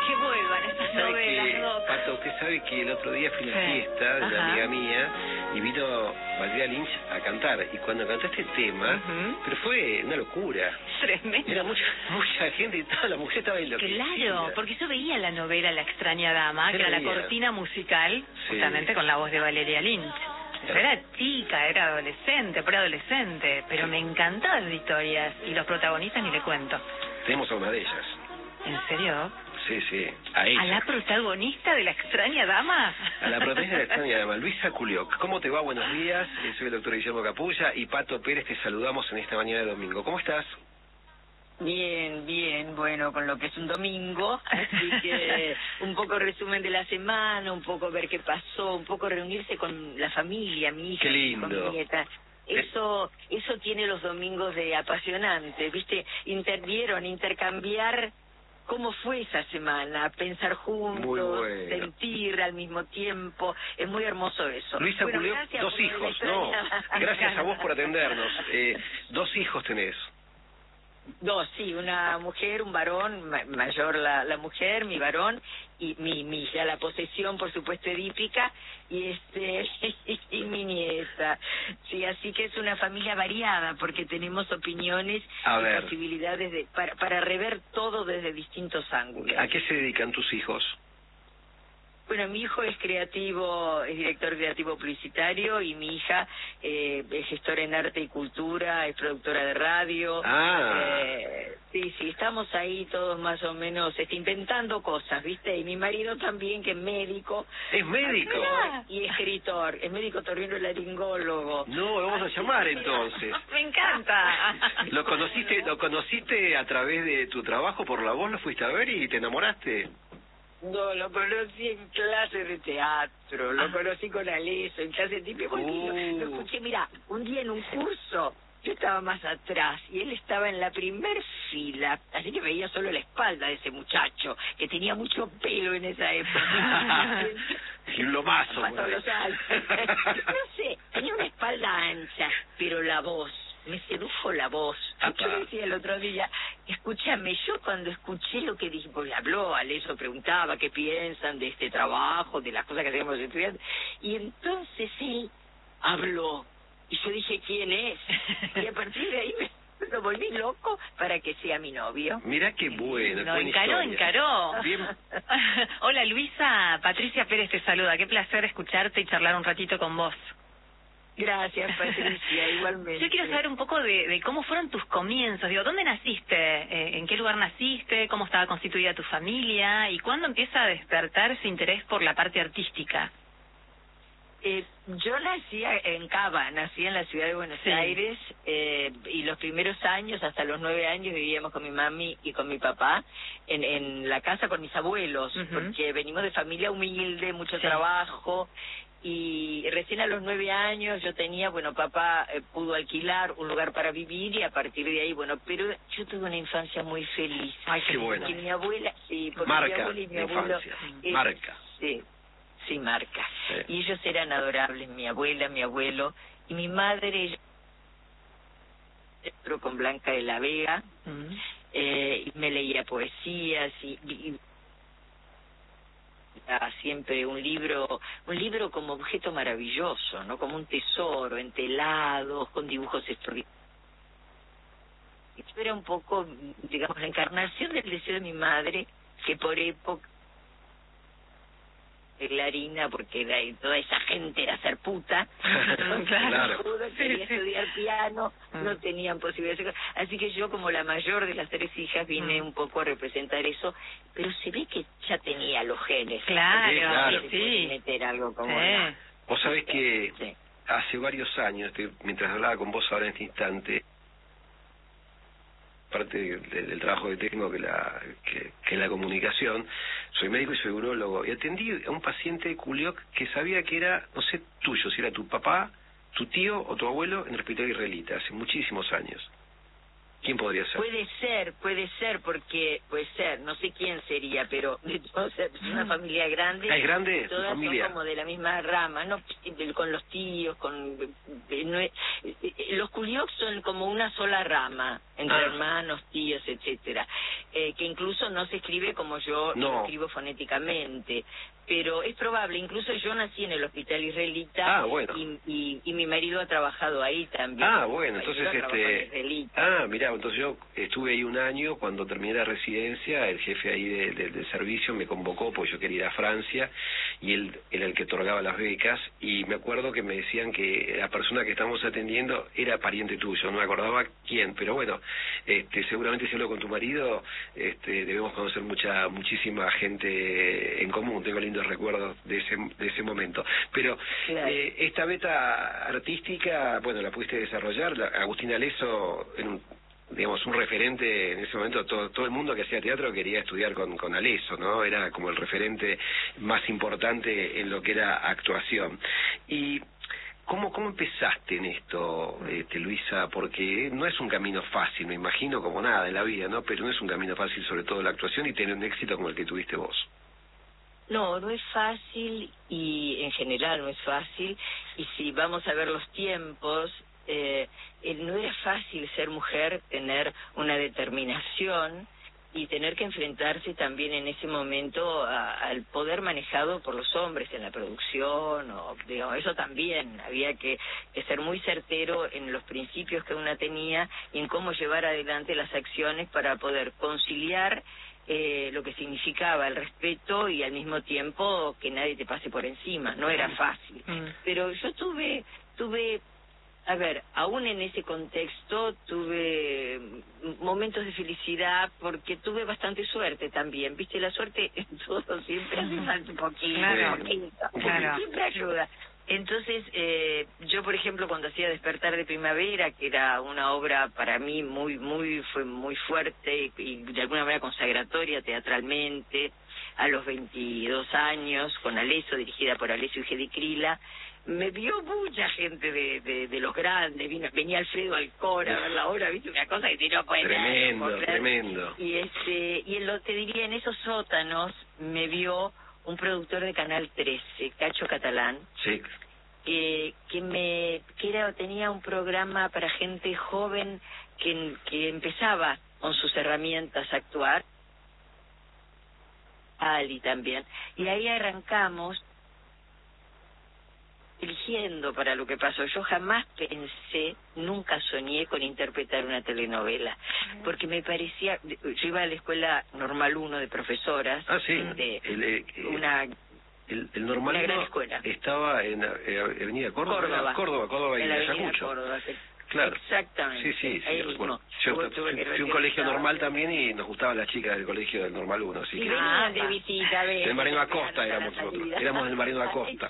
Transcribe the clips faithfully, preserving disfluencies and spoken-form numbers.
que vuelvan estas novelas, que, Doc. Pato, usted sabe que el otro día fui a una Sí. fiesta de una Ajá. amiga mía y vino Valeria Lynch a cantar. Y cuando cantó este tema, Ujú. pero fue una locura. Tremendo. Era mucha mucha gente y toda la mujer estaba enloquecida. Claro, porque yo veía la novela La extraña dama, ¿Qué que era la veía? cortina musical, Sí. justamente con la voz de Valeria Lynch. Yo era chica, era adolescente, preadolescente, pero me encantaban las historias y los protagonistas ni le cuento. Tenemos a una de ellas. ¿En serio? Sí, sí, a ella. ¿A la protagonista de La extraña dama? A la protagonista de La extraña dama, Luisa Culioc. ¿Cómo te va? Buenos días. Eh, Soy el doctor Guillermo Capulla y Pato Pérez te saludamos en esta mañana de domingo. ¿Cómo estás? Bien, bien, bueno, con lo que es un domingo, así que un poco resumen de la semana, un poco ver qué pasó, un poco reunirse con la familia, mi hija, Qué lindo. con mi nieta. Eso, eso tiene los domingos de apasionante, ¿viste? Intervieron, intercambiar cómo fue esa semana, pensar juntos, Muy bueno. sentir al mismo tiempo, es muy hermoso eso. Luisa Bueno, Culioc, gracias dos por lo de la hijos, ¿no? extraña- Gracias a vos por atendernos. Eh, dos hijos tenés. Dos, sí, una mujer, un varón, ma- mayor la, la mujer, mi varón, y mi, mi hija, la posesión, por supuesto, edípica, y este y mi nieta. Sí, así que es una familia variada, porque tenemos opiniones A y ver. posibilidades de, para, para rever todo desde distintos ángulos. ¿A qué se dedican tus hijos? Bueno, mi hijo es creativo, es director creativo publicitario, y mi hija eh, es gestora en arte y cultura, es productora de radio. Ah. Eh, sí, sí, estamos ahí todos más o menos este, inventando cosas, ¿viste? Y mi marido también, que es médico. ¿Es médico? actor Y escritor, es médico torrinolaringólogo. No, lo vamos a llamar entonces. Me encanta. ¿Lo conociste, lo conociste a través de tu trabajo por la voz? ¿Lo fuiste a ver y te enamoraste? No, lo conocí en clase de teatro, lo conocí con Aleso, en clase de tipo, Uh. lo escuché, mira, un día en un curso, yo estaba más atrás y él estaba en la primer fila, así que veía solo la espalda de ese muchacho, que tenía mucho pelo en esa época. Y un lomazo. Pasó por ahí. los años. No sé, tenía una espalda ancha, pero la voz, me sedujo la voz. Apa. Yo decía el otro día, escúchame, yo cuando escuché lo que dije, porque habló, Aleso preguntaba qué piensan de este trabajo, de las cosas que hacemos estudiantes, y entonces él habló, y yo dije, ¿quién es? Y a partir de ahí me lo volví loco para que sea mi novio. Mirá qué bueno. No, buena encaró, historia. encaró. Bien. Hola Luisa, Patricia Pérez te saluda. Qué placer escucharte y charlar un ratito con vos. Gracias, Patricia, igualmente. Yo quiero saber un poco de, de cómo fueron tus comienzos. Digo, ¿dónde naciste? Eh, ¿En qué lugar naciste? ¿Cómo estaba constituida tu familia? ¿Y cuándo empieza a despertar ese interés por la parte artística? Eh, yo nací en Cava, nací en la ciudad de Buenos Sí. Aires, eh, y los primeros años, hasta los nueve años, vivíamos con mi mami y con mi papá en, en la casa con mis abuelos, Ujú. porque venimos de familia humilde, mucho Sí. trabajo, y recién a los nueve años yo tenía, bueno, papá eh, pudo alquilar un lugar para vivir, y a partir de ahí, bueno, pero yo tuve una infancia muy feliz. Ay, Qué bueno. Porque mi abuela, sí, porque mi Marca abuela y mi la abuelo... infancia. eh, Marca. Sí, sí, marca. Sí. Y ellos eran adorables, mi abuela, mi abuelo, y mi madre, ella, con Blanca de la Vega, Mm. eh, y me leía poesías, y, y- ah, siempre un libro, un libro como objeto maravilloso, ¿no? Como un tesoro, entelados, con dibujos extraordinarios. Era un poco, digamos, la encarnación del deseo de mi madre, que por época bailarina, porque era, toda esa gente era ser puta. Claro. Pudo, quería Sí, sí. estudiar piano, Mm. no tenían posibilidades. Así que yo, como la mayor de las tres hijas, vine Mm. un poco a representar eso, pero se ve que ya tenía los genes. Claro, Sí, claro. Se puede sí. meter algo como... Sí. la- Vos sabés que Sí. hace varios años, estoy- mientras hablaba con vos ahora en este instante, parte del, del trabajo que tengo, que, la, que, que es la comunicación, soy médico y soy urólogo, y atendí a un paciente de Culioc que sabía que era, no sé, tuyo, si era tu papá, tu tío o tu abuelo en el hospital israelita, hace muchísimos años. ¿Quién podría ser? Puede ser, puede ser, porque, puede ser, no sé quién sería, pero o sea, es una familia grande. Ah, ¿es grande tu todas familia? son como de la misma rama, ¿no? Con los tíos, con eh, no es, eh, los culiocs son como una sola rama, entre ah. hermanos, tíos, etcétera, eh, que incluso no se escribe como yo no. lo escribo fonéticamente, pero es probable. Incluso yo nací en el hospital israelita, ah, bueno. y, y, y mi marido ha trabajado ahí también. Ah, bueno, entonces este... Ah, mirá, entonces yo estuve ahí un año, cuando terminé la residencia, el jefe ahí de, de, del servicio me convocó, porque yo quería ir a Francia, y él era el que otorgaba las becas, y me acuerdo que me decían que la persona que estamos atendiendo era pariente tuyo, no me acordaba quién, pero bueno, este, seguramente si hablo con tu marido, este, debemos conocer mucha, muchísima gente en común, tengo lindos recuerdos de ese, de ese momento. Pero claro. eh, esta beta artística, bueno, la pudiste desarrollar, la, Agustín Aleso, en un, digamos, un referente en ese momento, todo, todo el mundo que hacía teatro quería estudiar con, con Aleso, ¿no? Era como el referente más importante en lo que era actuación. Y ¿Cómo, ¿Cómo empezaste en esto, este, Luisa? Porque no es un camino fácil, me imagino, como nada en la vida, ¿no? Pero no es un camino fácil, sobre todo la actuación, y tener un éxito como el que tuviste vos. No, no es fácil, y en general no es fácil, y si vamos a ver los tiempos, eh, no era fácil ser mujer, tener una determinación y tener que enfrentarse también en ese momento a, al poder manejado por los hombres en la producción, o digamos, eso también, había que, que ser muy certero en los principios que una tenía y en cómo llevar adelante las acciones para poder conciliar eh, lo que significaba el respeto y al mismo tiempo que nadie te pase por encima. No era fácil, mm. pero yo tuve tuve A ver, aún en ese contexto tuve momentos de felicidad porque tuve bastante suerte también. Viste, la suerte en todo siempre hace falta un poquito, claro, poquito, claro. siempre ayuda. Entonces, eh, yo por ejemplo cuando hacía Despertar de Primavera, que era una obra para mí muy, muy, fue muy fuerte y de alguna manera consagratoria teatralmente, a los veintidós años, con Aleso, dirigida por Aleso y Gedi Krila, me vio mucha gente de, de, de los grandes, vino, venía Alfredo Alcora a ver la obra, viste, una cosa que te no puede tremendo, creer, tremendo. Y este, y en lo, te diría, en esos sótanos me vio un productor de Canal trece, Cacho Catalán, sí. que, que me, que era, tenía un programa para gente joven que, que empezaba con sus herramientas a actuar, Ali también, y ahí arrancamos eligiendo para lo que pasó. Yo jamás pensé, nunca soñé con interpretar una telenovela, porque me parecía, yo iba a la escuela Normal uno de profesoras, ah, sí. de el, eh, una el, el Normal una gran uno escuela. Estaba en eh, Avenida Córdoba, Córdoba, Córdoba, Córdoba y en la Avenida Ayacucho. Córdoba, sí. Claro. Exactamente. Sí, sí, sí. Ahí Bueno, mismo. yo Tuve, fui, tuve fui a un colegio normal también y nos gustaban las chicas del colegio del Normal uno, así y que... venían de visita, ¿ves? Del Marino Acosta éramos nosotros, éramos del Marino Acosta.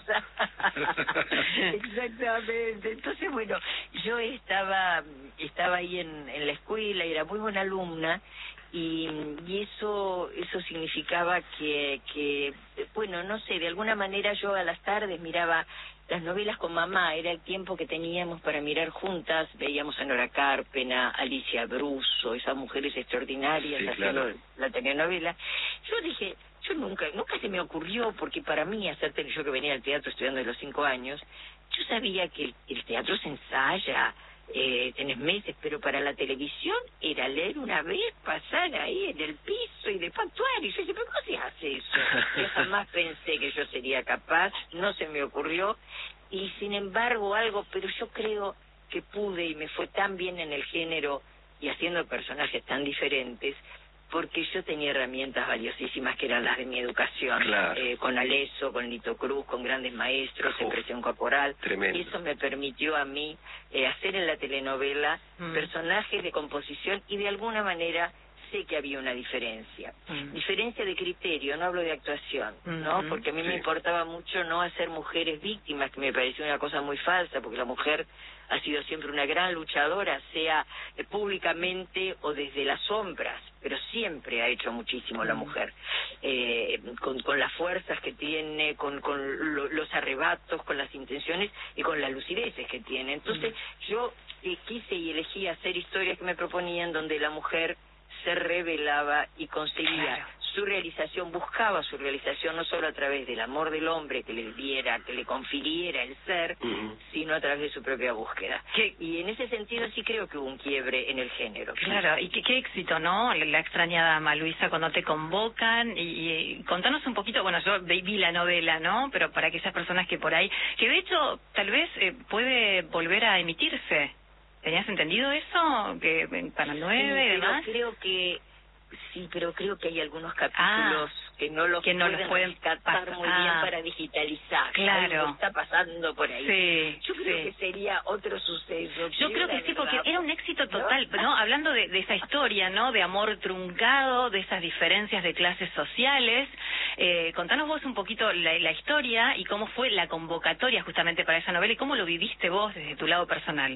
Exactamente. Entonces, bueno, yo estaba estaba ahí en, en la escuela, era muy buena alumna, y, y eso eso significaba que, que, bueno, no sé, de alguna manera yo a las tardes miraba las novelas con mamá, era el tiempo que teníamos para mirar juntas, veíamos a Nora Carpena, Alicia Bruso, esas mujeres extraordinarias, sí, haciendo claro. la telenovela. Yo dije, yo nunca, nunca se me ocurrió, porque para mí hacer tele, yo que venía al teatro estudiando de los cinco años, yo sabía que el, el teatro se ensaya, eh, tenés meses, pero para la televisión era leer una vez, pasar ahí en el piso y después actuar, y yo dije, ¿pero cómo se hace eso? Yo jamás pensé que yo sería capaz, no se me ocurrió, y sin embargo algo, pero yo creo que pude y me fue tan bien en el género y haciendo personajes tan diferentes, porque yo tenía herramientas valiosísimas que eran las de mi educación, claro. eh, con Aleso, con Lito Cruz, con grandes maestros, Uf, expresión corporal, tremendo. y eso me permitió a mí eh, hacer en la telenovela mm. personajes de composición, y de alguna manera sé que había una diferencia, mm. diferencia de criterio, no hablo de actuación, mm-hmm. ¿no? Porque a mí sí. me importaba mucho no hacer mujeres víctimas, que me pareció una cosa muy falsa, porque la mujer ha sido siempre una gran luchadora, sea eh, públicamente o desde las sombras, pero siempre ha hecho muchísimo la mujer, eh, con, con las fuerzas que tiene, con, con lo, los arrebatos, con las intenciones y con las lucideces que tiene. Entonces mm. yo eh, quise y elegí hacer historias que me proponían donde la mujer se revelaba y conseguía, claro. su realización, buscaba su realización no solo a través del amor del hombre que le diera, que le confiriera el ser, uh-huh. sino a través de su propia búsqueda. ¿Qué? Y en ese sentido sí creo que hubo un quiebre en el género. Claro, y qué, qué éxito, ¿no? La extrañada Ama Luisa cuando te convocan, y, y contanos un poquito, bueno, yo vi la novela, ¿no? Pero para aquellas personas que por ahí, que de hecho tal vez eh, puede volver a emitirse. ¿Tenías entendido eso? Que para el nueve y demás. Creo que sí, pero creo que hay algunos capítulos ah, que no los que no pueden, pueden rescatar muy ah, bien para digitalizar. Claro. Algo está pasando por ahí. Sí, Yo creo sí. que sería otro suceso. Yo creo que sí, porque era un éxito total, ¿no? ¿no? Hablando de, de esa historia, ¿no? De amor truncado, de esas diferencias de clases sociales. Eh, contanos vos un poquito la, la historia y cómo fue la convocatoria justamente para esa novela y cómo lo viviste vos desde tu lado personal.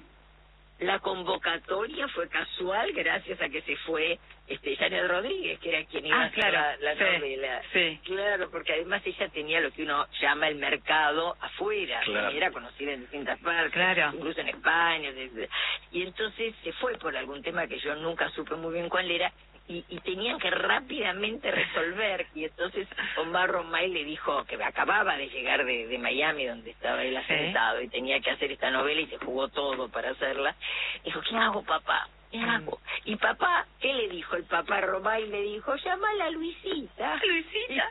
La convocatoria fue casual gracias a que se fue este Janet Rodríguez, que era quien iba ah, a hacer claro, la, la sí, novela. Sí. Claro, porque además ella tenía lo que uno llama el mercado afuera, claro. Era conocida en distintas partes, claro. Incluso en España. Y entonces se fue por algún tema que yo nunca supe muy bien cuál era, y, y tenían que rápidamente resolver, y entonces Omar Romay le dijo que acababa de llegar de, de Miami, donde estaba él asentado, ¿sí? Y tenía que hacer esta novela y se jugó todo para hacerla. Dijo, ¿qué hago, papá? ¿Qué hago? Y papá, ¿qué le dijo? El papá Romay le dijo, llámala a Luisita. Luisita.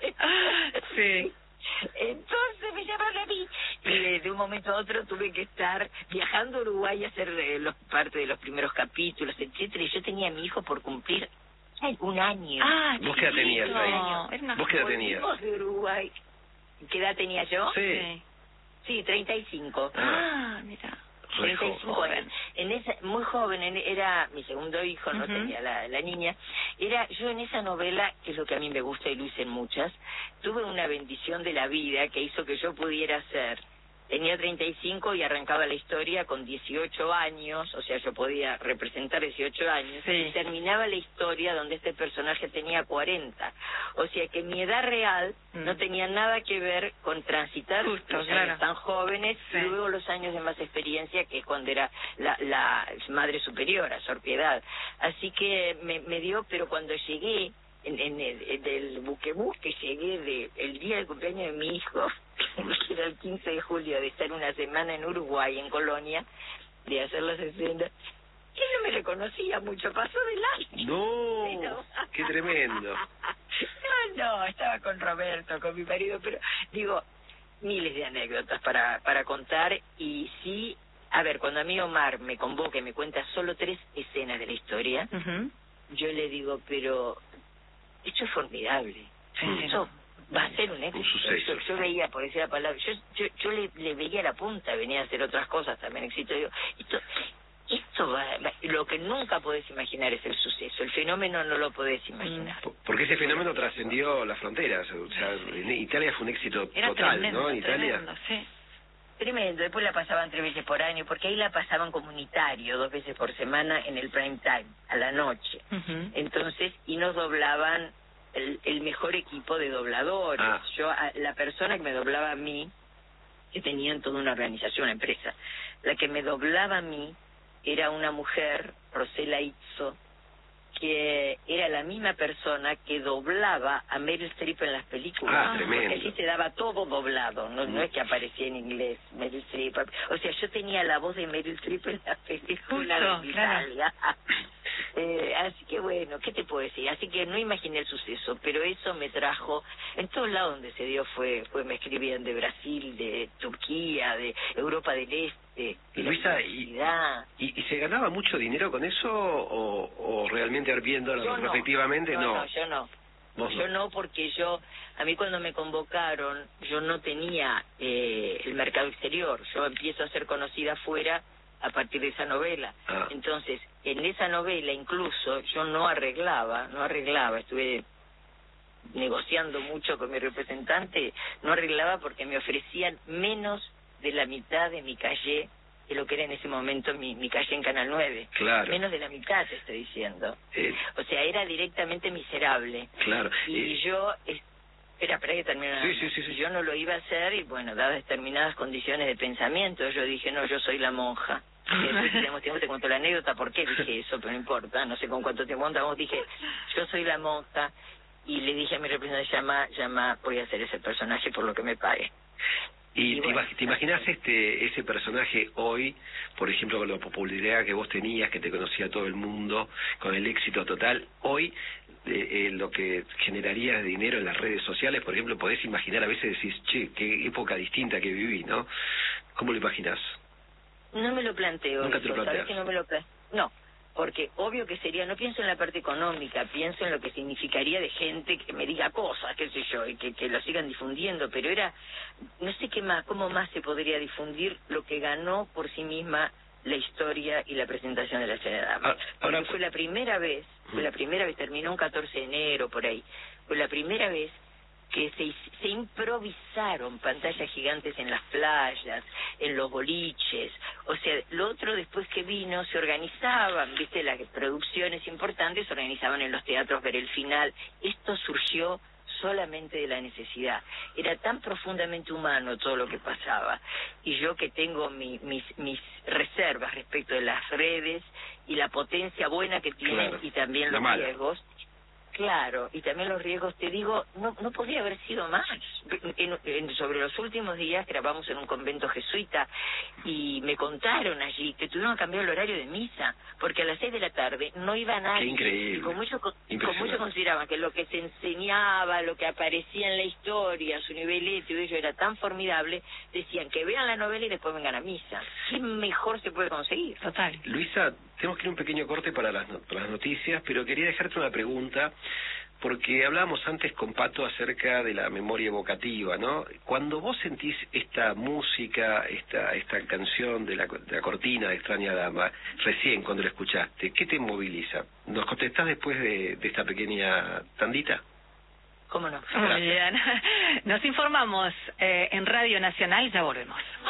Sí. Entonces me llamaron a mí y de un momento a otro tuve que estar viajando a Uruguay a hacer eh, los, parte de los primeros capítulos, etcétera. Y yo tenía a mi hijo por cumplir un año. Ah, ¿vos qué edad tenías ahí? No, ¿Vos qué edad tenías? de Uruguay. ¿Qué edad tenía yo? Sí. Sí, treinta y cinco. Ah, mira. treinta y cinco años. En esa, muy joven, en, era mi segundo hijo, no uh-huh. tenía la, la niña. Era yo en esa novela, que es lo que a mí me gusta y lo hice en muchas, tuve una bendición de la vida que hizo que yo pudiera ser. Tenía treinta y cinco y arrancaba la historia con dieciocho años, o sea, yo podía representar dieciocho años, sí. Y terminaba la historia donde este personaje tenía cuarenta. O sea que mi edad real mm. no tenía nada que ver con transitar Justo, los claro. años tan jóvenes, sí. Y luego los años de más experiencia, que es cuando era la, la madre superiora, Sor Piedad. Así que me, me dio, pero cuando llegué en, en el en el buquebús que llegué de el día del cumpleaños de mi hijo, que era el quince de julio, de estar una semana en Uruguay, en Colonia, de hacer las escenas, él no me reconocía mucho, pasó de largo. No, pero... qué tremendo. No, no, estaba con Roberto, con mi marido, pero digo, miles de anécdotas para para contar. Y sí, a ver, cuando a mí Omar me convoca y me cuenta solo tres escenas de la historia, uh-huh. yo le digo, pero esto es formidable, sí, eso va a ser un éxito. Un suceso. Yo, yo veía, por decir la palabra, yo yo, yo le, le veía la punta, venía a hacer otras cosas también, éxito. Digo, esto, esto va, va, lo que nunca podés imaginar es el suceso, el fenómeno no lo podés imaginar. Porque ese fenómeno trascendió las fronteras, o sea, en Italia fue un éxito Era total, tremendo, ¿no? En Italia. Tremendo, sí. Tremendo, después la pasaban tres veces por año, porque ahí la pasaban comunitario, dos veces por semana en el prime time, a la noche. Uh-huh. Entonces, y nos doblaban el, el mejor equipo de dobladores. Ah. Yo, a, la persona que me doblaba a mí, que tenían toda una organización, una empresa, la que me doblaba a mí era una mujer, Rosela Izzo, que era la misma persona que doblaba a Meryl Streep en las películas. Ah, tremendo. Porque allí se daba todo doblado, no, no es que aparecía en inglés Meryl Streep. O sea, yo tenía la voz de Meryl Streep en las películas de Italia. Claro. Eh, así que bueno, ¿qué te puedo decir? Así que no imaginé el suceso, pero eso me trajo, en todos lados donde se dio fue, fue me escribían de Brasil, de Turquía, de Europa del Este, de Luisa, y, y, ¿y se ganaba mucho dinero con eso o, o realmente viéndolo no, efectivamente? No, no, no, yo no. ¿Vos yo no? no, porque yo, a mí cuando me convocaron, yo no tenía eh, el mercado exterior, yo empiezo a ser conocida afuera a partir de esa novela. Ah. Entonces, en esa novela incluso yo no arreglaba, no arreglaba, estuve negociando mucho con mi representante, no arreglaba porque me ofrecían menos de la mitad de mi calle, de lo que era en ese momento mi, mi calle en Canal nueve. Claro. Menos de la mitad, te estoy diciendo. Eh. O sea, era directamente miserable. Claro. Y eh. yo... Espera, para que termine. Sí, sí, sí, sí. Yo no lo iba a hacer y, bueno, dadas determinadas condiciones de pensamiento, yo dije, no, yo soy la monja. Y después, si tenemos tiempo, te cuento la anécdota, por qué dije eso, pero no importa, no sé con cuánto tiempo andamos, dije, yo soy la monja. y le dije a mi representante, llama, llama, voy a hacer ese personaje por lo que me pague. ¿Y, Y te, bueno, imag- te imaginas este ese personaje hoy, por ejemplo, con la popularidad que vos tenías, que te conocía todo el mundo, con el éxito total, hoy eh, eh, lo que generaría de dinero en las redes sociales, por ejemplo, podés imaginar, a veces decís, che, qué época distinta que viví, ¿no? ¿Cómo lo imaginás? No me lo planteo. Nunca eso, te lo ¿sabes planteas. que no me lo planteo? No, porque obvio que sería, no pienso en la parte económica, pienso en lo que significaría de gente que me diga cosas, qué sé yo, y que, que lo sigan difundiendo, pero era, no sé qué más, cómo más se podría difundir lo que ganó por sí misma la historia y la presentación de la Señora Dama. Ah, ahora- Porque fue la primera vez, fue la primera vez, terminó un catorce de enero por ahí, fue la primera vez que se, se improvisaron pantallas gigantes en las playas, en los boliches, o sea, lo otro después que vino se organizaban, viste, las producciones importantes se organizaban en los teatros ver el final. Esto surgió solamente de la necesidad. Era tan profundamente humano todo lo que pasaba, y yo que tengo mi, mis, mis reservas respecto de las redes y la potencia buena que tienen, Claro, y también la los mala. riesgos. Claro, y también los riesgos, te digo, no no podría haber sido más. En, en, sobre los últimos días grabamos en un convento jesuita y me contaron allí que tuvieron que cambiar el horario de misa, porque a las seis de la tarde no iba nadie. Qué increíble. Y como ellos, como Impresionante. ellos consideraban que lo que se enseñaba, lo que aparecía en la historia, su nivel ético y ello era tan formidable, decían que vean la novela y después vengan a misa. ¿Qué mejor se puede conseguir? Total. Luisa, tenemos que ir un pequeño corte para las, no- para las noticias, pero quería dejarte una pregunta, porque hablábamos antes con Pato acerca de la memoria evocativa, ¿no? Cuando vos sentís esta música, esta esta canción de la, de la cortina de Extraña Dama, recién cuando la escuchaste, ¿qué te moviliza? ¿Nos contestás después de, de esta pequeña tandita? ¿Cómo no? Muy bien. Nos informamos eh, en Radio Nacional, ya volvemos.